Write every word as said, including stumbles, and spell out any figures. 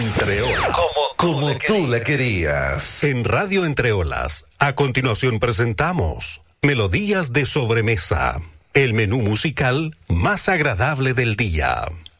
Entre olas, como, como tú le querías. En Radio Entre Olas, a continuación presentamos Melodías de Sobremesa, el menú musical más agradable del día.